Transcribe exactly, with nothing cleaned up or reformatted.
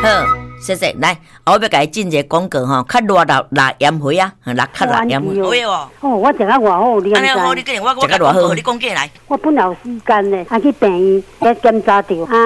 好，谢谢。来，我要给你进一个广告吼，较热闹辣盐花啊，辣较辣盐花。 有诶哦。 哦，我食甲偌好，你安尼好，你知？ 跟我我讲广告，你讲过来。 我本来有时间呢，还去病院来检查着。